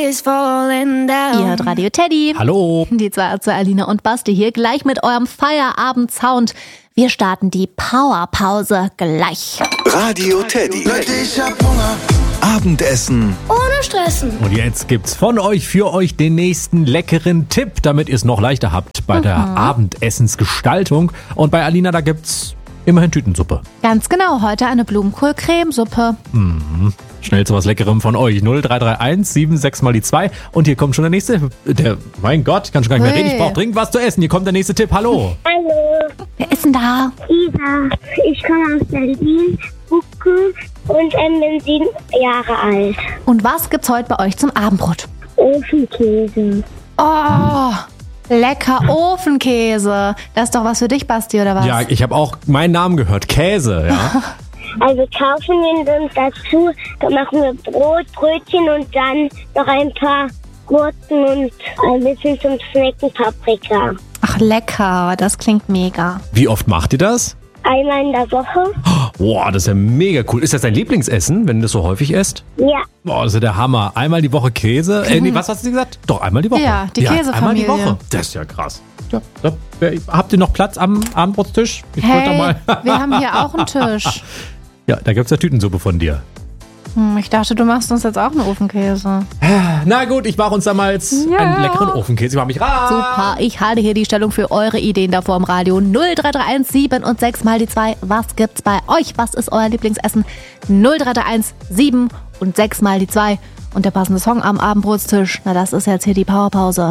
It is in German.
sky is falling down. Ihr hört Radio Teddy. Hallo. Die zwei Alina und Basti hier gleich mit eurem Feierabend-Sound. Wir starten die Powerpause gleich. Radio Teddy. Leute, ich hab Hunger. Abendessen Ohne Stressen. Und jetzt gibt's von euch für euch den nächsten leckeren Tipp, damit ihr es noch leichter habt bei der Abendessensgestaltung. Und bei Alina, da gibt's immerhin Tütensuppe. Ganz genau, heute eine Blumenkohl-Cremesuppe. Schnell zu was Leckerem von euch. 0331 76 mal die 2. Und hier kommt schon der nächste. Mein Gott, ich kann schon gar nicht mehr Hey. reden. Ich brauche dringend was zu essen. Hier kommt der nächste Tipp. Hallo. Hallo, Wer ist denn da? Isa. Ich komme aus Berlin, Bucken und bin 7 Jahre alt. Und was gibt's heute bei euch zum Abendbrot? Ofenkäse. Oh, lecker Ofenkäse. Das ist doch was für dich, Basti, oder was? Ja, ich habe auch meinen Namen gehört. Käse, ja. Also kaufen wir uns dazu, dann machen wir Brot, Brötchen und dann noch ein paar Gurken und ein bisschen zum Snacken Paprika. Ach, lecker. Das klingt mega. Wie oft macht ihr das? Einmal in der Woche? Boah, das ist ja mega cool. Ist das dein Lieblingsessen, wenn du das so häufig isst? Ja. Boah, das ist ja der Hammer. Einmal die Woche Käse. Nee, was hast du gesagt? Doch, einmal die Woche. Ja, die Einmal die Käsefamilie. Woche. Das ist ja krass. Ja, ja. Habt ihr noch Platz am Abendbrotstisch? Ich wollte doch mal. Wir haben hier auch einen Tisch. Ja, da gibt's ja Tütensuppe von dir. Ich dachte, du machst uns jetzt auch einen Ofenkäse. Na gut, ich mache uns damals einen leckeren Ofenkäse. Ich mach mich ran. Super, ich halte hier die Stellung für eure Ideen davor im Radio. 0331 7 und 6 mal die 2. Was gibt's bei euch? Was ist euer Lieblingsessen? 0331 7 und 6 mal die 2. Und der passende Song am Abendbrotstisch, na das ist jetzt hier die Powerpause.